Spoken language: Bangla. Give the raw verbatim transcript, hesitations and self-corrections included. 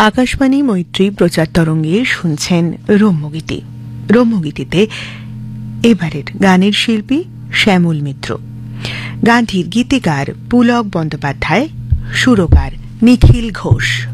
আকাশবাণী মৈত্রী প্রচার তরঙ্গে শুনছেন রম্যগীতি। রম্যগীতিতে এবারের গানের শিল্পী শ্যামল মিত্র, গানটির গীতিকার পুলক বন্দ্যোপাধ্যায়, সুরকার নিখিল ঘোষ।